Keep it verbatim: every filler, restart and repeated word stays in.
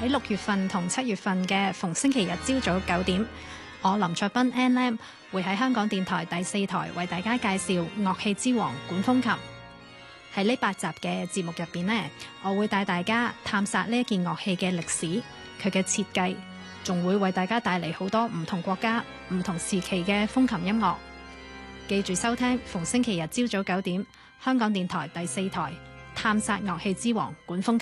喺六月份同七月份嘅逢星期日朝早九點，我林卓斌 Ann Lam 會喺香港電台第四台為大家介紹樂器之王管風琴。喺呢八集嘅節目入邊呢，我會帶大家探索呢一件樂器嘅歷史，佢嘅設計，仲會為大家帶嚟好多唔同國家、唔同時期嘅風琴音樂。記住收聽逢星期日朝早九點，香港電台第四台探索樂器之王管風琴。